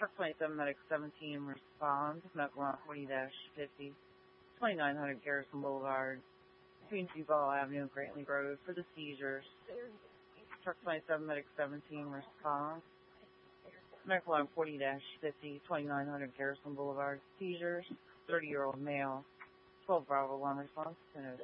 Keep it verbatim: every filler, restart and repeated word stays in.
Truck twenty-seven, Medic seventeen, respond. Medical on forty fifty, twenty-nine hundred Garrison Boulevard, between Duval Avenue and Grantley Road for the seizures. Truck twenty-seven, Medic seventeen, respond. Medical on forty fifty, twenty-nine hundred Garrison Boulevard, seizures, thirty-year-old male, twelve Bravo one response.